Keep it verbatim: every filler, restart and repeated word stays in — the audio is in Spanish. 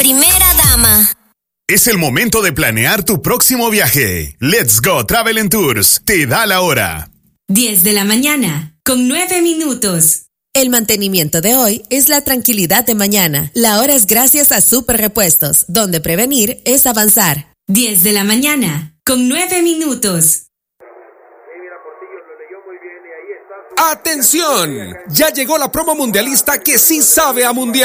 primera dama. Es el momento de planear tu próximo viaje. Let's Go Travel and Tours te da la hora. diez de la mañana, con nueve minutos. El mantenimiento de hoy es la tranquilidad de mañana. La hora es gracias a Super Repuestos, donde prevenir es avanzar. diez de la mañana, con nueve minutos. ¡Atención! Ya llegó la promo mundialista que sí sabe a mundial.